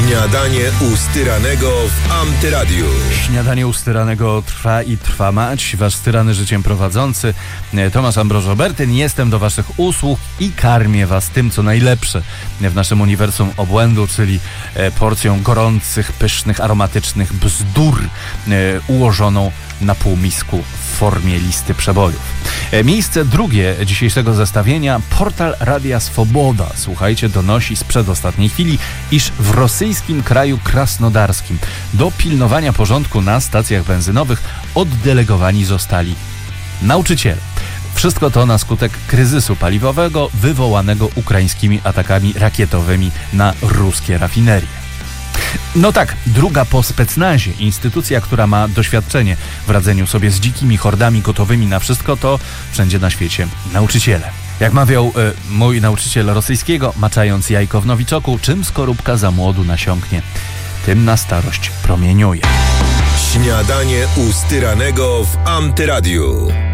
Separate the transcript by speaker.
Speaker 1: Śniadanie u Styranego w Antyradiu.
Speaker 2: Śniadanie u Styranego trwa i trwa mać. Wasz styrany życiem prowadzący Tomasz Ambroż-Obertyn. Jestem do waszych usług i karmię was tym, co najlepsze w naszym uniwersum obłędu, czyli porcją gorących, pysznych, aromatycznych bzdur ułożoną na półmisku w formie listy przebojów. Miejsce drugie dzisiejszego zestawienia. Portal Radia Swoboda, słuchajcie, donosi z przedostatniej chwili, iż w rosyjskim kraju krasnodarskim do pilnowania porządku na stacjach benzynowych oddelegowani zostali nauczyciele. Wszystko to na skutek kryzysu paliwowego wywołanego ukraińskimi atakami rakietowymi na ruskie rafinerie. No tak, druga po specnazie, instytucja, która ma doświadczenie w radzeniu sobie z dzikimi hordami gotowymi na wszystko, to wszędzie na świecie nauczyciele. Jak mawiał mój nauczyciel rosyjskiego, maczając jajko w nowiczoku, czym skorupka za młodu nasiąknie, tym na starość promieniuje.
Speaker 1: Śniadanie u Styranego w Antyradiu.